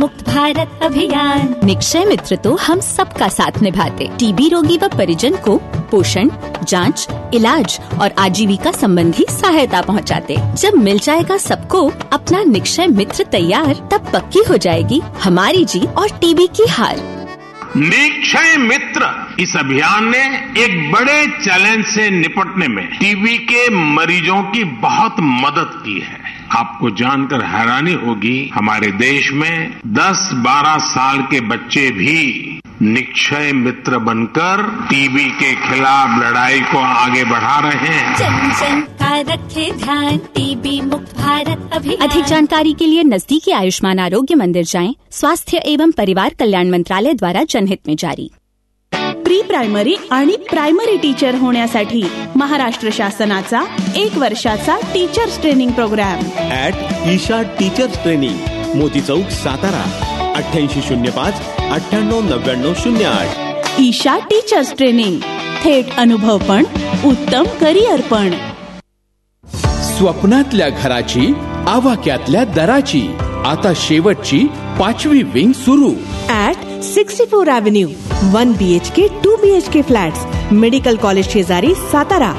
मुक्त भारत अभियान। निक्षय मित्र तो हम सबका साथ निभाते। टीबी रोगी व परिजन को पोषण, जांच, इलाज और आजीविका संबंधी सहायता पहुंचाते। जब मिल जाएगा सबको अपना निक्षय मित्र तैयार, तब पक्की हो जाएगी हमारी जीत और टीबी की हार। निक्षय मित्र इस अभियान ने एक बड़े चैलेंज से निपटने में टीबी के मरीजों की बहुत मदद की है। आपको जानकर हैरानी होगी, हमारे देश में 10-12 साल के बच्चे भी निक्षय मित्र बनकर टीबी के खिलाफ लड़ाई को आगे बढ़ा रहे हैं। जन जन का रखे ध्यान, टीबी मुक्त भारत अभियान। अधिक जानकारी के लिए नजदीकी आयुष्मान आरोग्य मंदिर जाएं। स्वास्थ्य एवं परिवार कल्याण मंत्रालय द्वारा जनहित में जारी। प्री प्रायमरी आणि प्रायमरी टीचर होण्यासाठी महाराष्ट्र शासनाचा 1 वर्षाचा teachers training programme Isha teachers training, मोती चौक, सातारा. 8805 989908. ईशा टीचर्स ट्रेनिंग, थेट अनुभव पण उत्तम करिअर पण. स्वप्नातल्या घराची, आवाक्यातल्या दराची, आता शेवटची 5वी विंग सुरू. 64 Avenue, 1 BHK 2 BHK flats, medical college शेजारी, सातारा.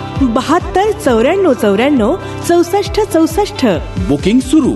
72 94 94 64. बुकिंग सुरू.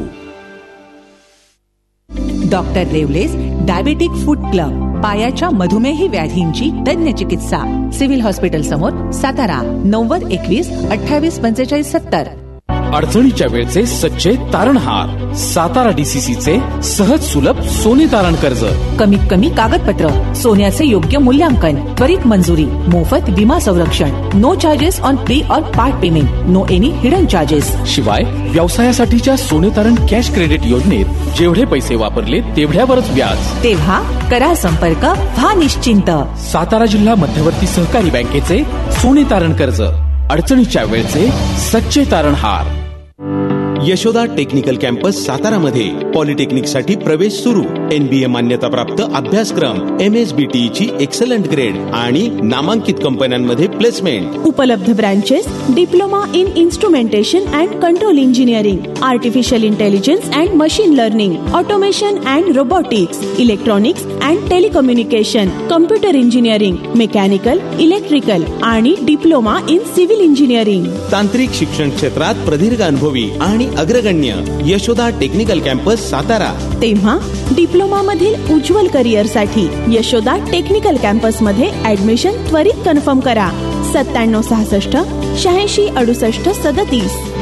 डॉक्टर रेवलेस डायबेटिक फूड क्लब, पायाच्या मधुमेही व्याधींची तज्ञ चिकित्सा. सिव्हिल हॉस्पिटल समोर, सातारा. 90 21 28 45 70. अडचणीच्या वेळचे सच्चे तारणहार. सातारा DCCचे सहज सुलभ सोने तारण कर्ज. कमीत कमी कागदपत्र, सोन्याचे योग्य मूल्यांकन, त्वरित मंजुरी, मोफत विमा संरक्षण, नो चार्जेस ऑन प्री और part payment, no any hidden charges. शिवाय व्यवसायासाठीच्या सोने तारण कॅश क्रेडिट योजनेत जेवढे पैसे वापरले तेवढ्यावरच व्याज. तेव्हा करा संपर्क, व्हा निश्चिंत. सातारा जिल्हा मध्यवर्ती सहकारी बँकेचे सोने तारण कर्ज. अडचणीच्या वेळचे सच्चे तारणहार. यशोदा टेक्निकल कॅम्पस सातारामध्ये पॉलिटेक्निकसाठी प्रवेश सुरू. NBA मान्यताप्राप्त अभ्यासक्रम, MSBTE ची एक्सलंट ग्रेड आणि नामांकित कंपन्यांमध्ये प्लेसमेंट. उपलब्ध branches: diploma in instrumentation and control engineering, artificial intelligence and machine learning, automation and robotics, electronics and telecommunication, computer engineering, mechanical, electrical आणि डिप्लोमा इन सिव्हिल इंजिनिअरिंग. तांत्रिक शिक्षण क्षेत्रात प्रदीर्घ अनुभवी आणि अग्रगण्य यशोदा टेक्निकल कॅम्पस सातारा. तेव्हा डिप्लोमा मधील उज्ज्वल करिअर साठी यशोदा टेक्निकल कॅम्पस मध्ये ऍडमिशन त्वरित कन्फर्म करा. 9766 86 68 37.